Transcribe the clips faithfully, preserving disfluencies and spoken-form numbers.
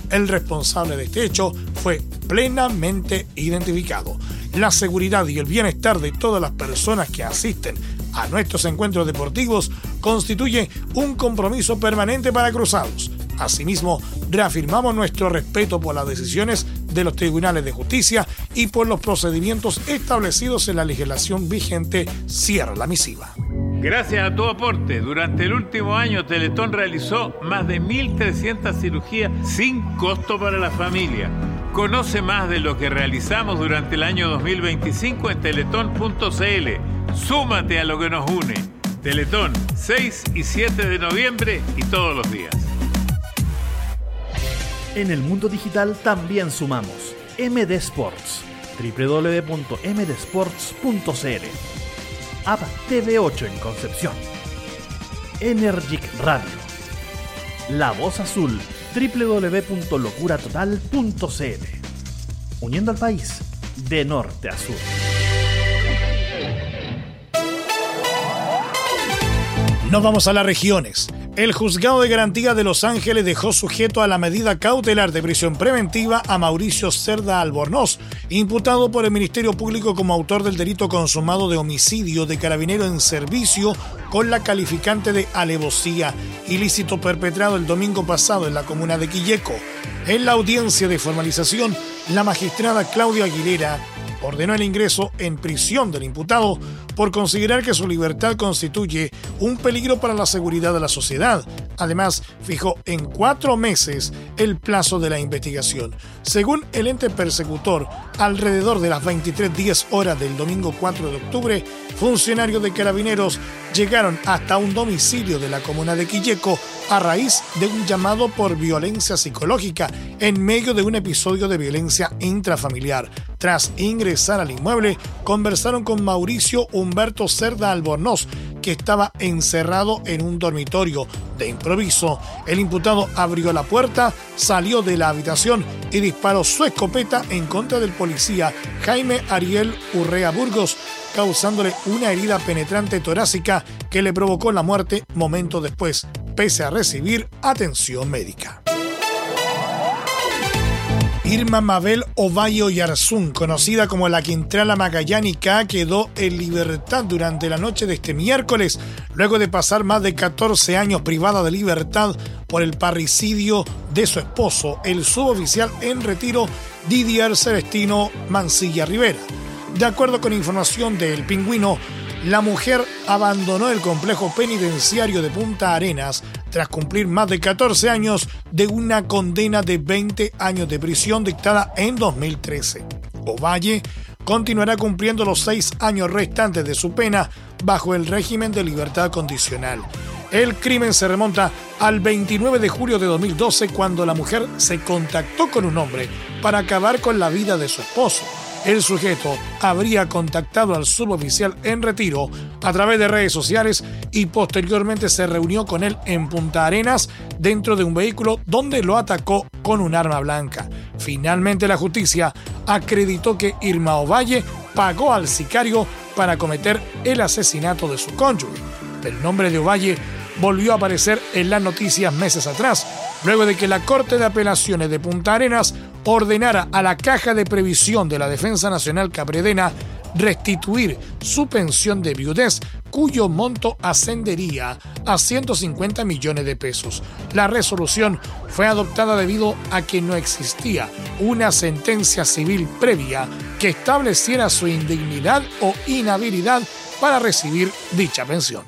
El responsable de este hecho fue plenamente identificado. La seguridad y el bienestar de todas las personas que asisten a nuestros encuentros deportivos constituye un compromiso permanente para Cruzados. Asimismo, reafirmamos nuestro respeto por las decisiones de los tribunales de justicia y por los procedimientos establecidos en la legislación vigente. Cierra la misiva. Gracias a tu aporte, durante el último año Teletón realizó más de mil trescientas cirugías sin costo para la familia. Conoce más de lo que realizamos durante el año dos mil veinticinco en teletón punto c l. Súmate a lo que nos une. Teletón, seis y siete de noviembre y todos los días. En el mundo digital también sumamos M D Sports, doble u doble u doble u punto m d sports punto c l. App T V ocho en Concepción. Energic Radio. La Voz Azul, doble u doble u doble u punto locura total punto c l. Uniendo al país de norte a sur. Nos vamos a las regiones. El Juzgado de Garantía de Los Ángeles dejó sujeto a la medida cautelar de prisión preventiva a Mauricio Cerda Albornoz, imputado por el Ministerio Público como autor del delito consumado de homicidio de carabinero en servicio con la calificante de alevosía, ilícito perpetrado el domingo pasado en la comuna de Quilleco. En la audiencia de formalización, la magistrada Claudia Aguilera ordenó el ingreso en prisión del imputado por considerar que su libertad constituye un peligro para la seguridad de la sociedad. Además, fijó en cuatro meses el plazo de la investigación. Según el ente persecutor, alrededor de las veintitrés diez horas del domingo cuatro de octubre, funcionarios de Carabineros llegaron hasta un domicilio de la comuna de Quilleco a raíz de un llamado por violencia psicológica en medio de un episodio de violencia intrafamiliar. Tras ingresar al inmueble, conversaron con Mauricio Humberto Cerda Albornoz, que estaba encerrado en un dormitorio. De improviso, el imputado abrió la puerta, salió de la habitación y disparó su escopeta en contra del policía Jaime Ariel Urrea Burgos, causándole una herida penetrante torácica que le provocó la muerte momentos después, pese a recibir atención médica. Irma Mabel Ovalle Oyarzún, conocida como la Quintrala Magallánica, quedó en libertad durante la noche de este miércoles, luego de pasar más de catorce años privada de libertad por el parricidio de su esposo, el suboficial en retiro Didier Celestino Mancilla Rivera. De acuerdo con información de El Pingüino, la mujer abandonó el complejo penitenciario de Punta Arenas tras cumplir más de catorce años de una condena de veinte años de prisión dictada en dos mil trece. Ovalle continuará cumpliendo los seis años restantes de su pena bajo el régimen de libertad condicional. El crimen se remonta al veintinueve de julio de dos mil doce, cuando la mujer se contactó con un hombre para acabar con la vida de su esposo. El sujeto habría contactado al suboficial en retiro a través de redes sociales y posteriormente se reunió con él en Punta Arenas dentro de un vehículo donde lo atacó con un arma blanca. Finalmente, la justicia acreditó que Irma Ovalle pagó al sicario para cometer el asesinato de su cónyuge. El nombre de Ovalle volvió a aparecer en las noticias meses atrás, luego de que la Corte de Apelaciones de Punta Arenas ordenara a la Caja de Previsión de la Defensa Nacional Capredena restituir su pensión de viudez, cuyo monto ascendería a ciento cincuenta millones de pesos. La resolución fue adoptada debido a que no existía una sentencia civil previa que estableciera su indignidad o inhabilidad para recibir dicha pensión.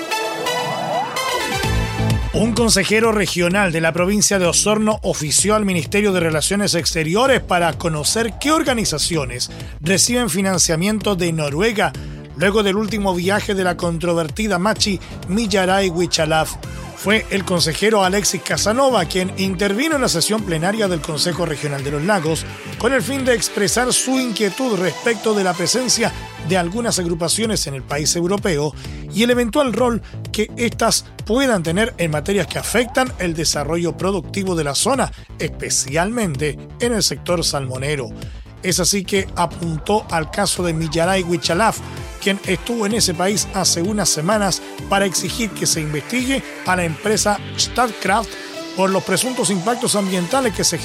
Un consejero regional de la provincia de Osorno ofició al Ministerio de Relaciones Exteriores para conocer qué organizaciones reciben financiamiento de Noruega luego del último viaje de la controvertida machi Millaray Huichalaf. Fue el consejero Alexis Casanova quien intervino en la sesión plenaria del Consejo Regional de los Lagos con el fin de expresar su inquietud respecto de la presencia de algunas agrupaciones en el país europeo y el eventual rol que éstas puedan tener en materias que afectan el desarrollo productivo de la zona, especialmente en el sector salmonero. Es así que apuntó al caso de Millaray Huichalaf, quien estuvo en ese país hace unas semanas para exigir que se investigue a la empresa Statkraft por los presuntos impactos ambientales que se